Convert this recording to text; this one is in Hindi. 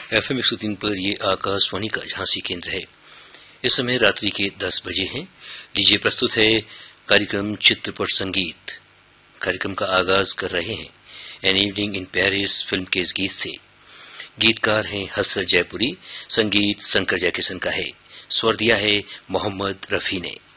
FM 103 पर ये आकाशवाणी का झांसी केंद्र है। इस समय रात्रि के 10 बजे हैं। लीजिए प्रस्तुत है कार्यक्रम चित्रपट संगीत। कार्यक्रम का आगाज कर रहे हैं an evening in Paris film के इस गीत से। गीतकार हैं हसरत जयपुरी, संगीत शंकर जयकिशन का है, स्वर दिया है मोहम्मद रफी ने।